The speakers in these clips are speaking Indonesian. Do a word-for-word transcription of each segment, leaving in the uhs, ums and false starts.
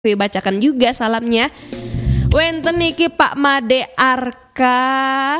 bacakan juga salamnya. Wenten niki Pak Made Arka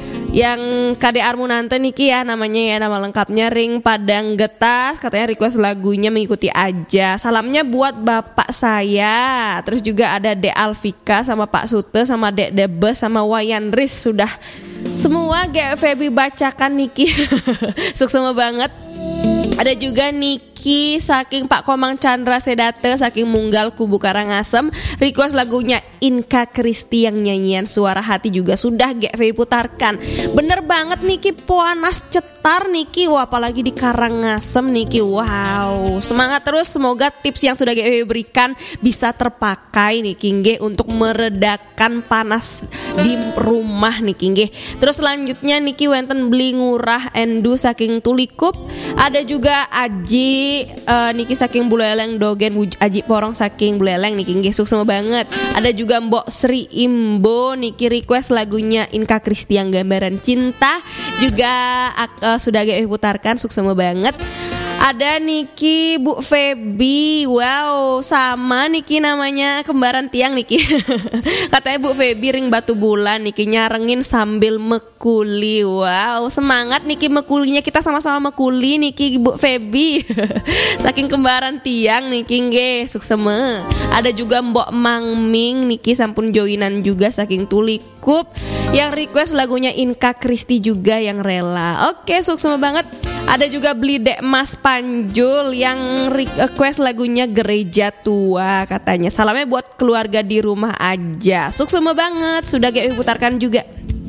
yang K D R Munante niki ya namanya ya, nama lengkapnya Ring Padang Getas, katanya request lagunya Mengikuti Aja. Salamnya buat bapak saya. Terus juga ada De Alvika sama Pak Sute sama Dek Debes sama Wayan Riz, sudah semua G Feby bacakan niki. Sukses banget. Ada juga Niki saking Pak Komang Chandra Sedate saking Munggal Kubu Karangasem, request lagunya Inka Kristi yang nyanyian Suara Hati juga sudah G V putarkan. Bener banget Niki, panas cetar Niki, wah apalagi di Karangasem Niki. Wow, semangat terus, semoga tips yang sudah G V berikan bisa terpakai Niki nggih untuk meredakan panas di rumah Niki nggih. Terus selanjutnya Niki wenten beli ngurah endu saking Tulikup. Ada juga Aji uh, Niki saking Buleleng Dogen, Aji Porong saking Buleleng Niki nggih, sukses banget. Ada juga Mbok Sri Imbo Niki request lagunya Inka Kristi yang Gambaran Cinta juga uh, sudah G putarkan, sukses banget. Ada Niki Bu Feby, wow sama Niki namanya kembaran tiang Niki. Katanya Bu Feby ring batu bulan Niki nyarengin sambil mekuli. Wow semangat Niki mekulinya, kita sama-sama mekuli Niki Bu Feby. Saking kembaran tiang Niki nge, sukses. Ada juga Mbok Mangming Niki sampun joinan juga saking Tulikup yang request lagunya Inka Kristi juga yang rela. Oke sukses banget. Ada juga beli Dek Mas Panjul yang request lagunya Gereja Tua, katanya salamnya buat keluarga di rumah aja. Sukses banget, sudah G putarkan juga.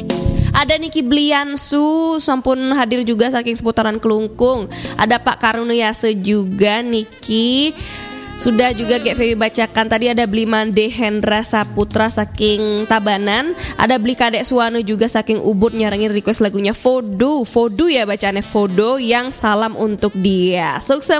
Ada Niki Bliansu sampun hadir juga saking seputaran Kelungkung. Ada Pak Karuniase juga Niki sudah juga G V bacakan. Tadi ada beli Mande Hendra Saputra saking Tabanan. Ada beli Kadek Suwano juga saking Ubud nyarengin request lagunya Fodo. Fodo ya bacaannya Fodo, yang salam untuk dia. Sukses.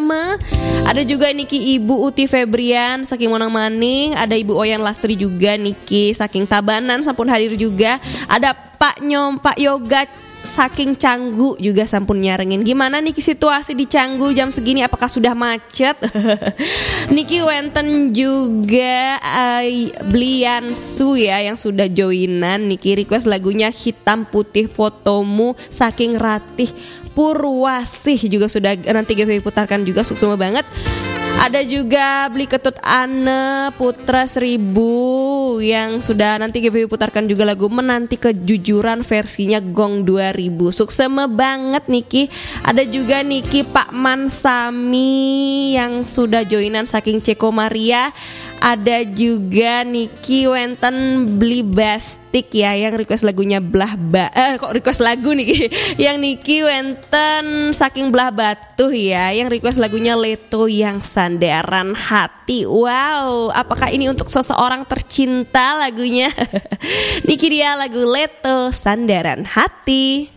Ada juga Niki Ibu Uti Febrian saking Monang Maning. Ada Ibu Oyan Lastri juga Niki saking Tabanan sampun hadir juga. Ada Pak Nyom Pak Yoga saking Canggu juga sampun nyarengin. Gimana Niki situasi di Canggu jam segini, apakah sudah macet? Niki wenten juga uh, Bliansu ya yang sudah joinan. Niki request lagunya Hitam Putih Fotomu saking Ratih Purwasih juga sudah nanti G V putarkan juga, sukses banget. Ada juga beli Ketut Ane Putra Seribu yang sudah nanti G V putarkan juga lagu Menanti Kejujuran versinya Gong dua ribu. Sukses banget Niki. Ada juga Niki Pak Mansami yang sudah joinan saking Ceko Maria. Ada juga Niki wenten beli Bastik ya yang request lagunya Belah ba eh kok request lagu Niki. Yang Niki wenten saking Belah Batuh ya yang request lagunya Leto yang Sandaran Hati. Wow, apakah ini untuk seseorang tercinta lagunya? Niki dia lagu Leto Sandaran Hati.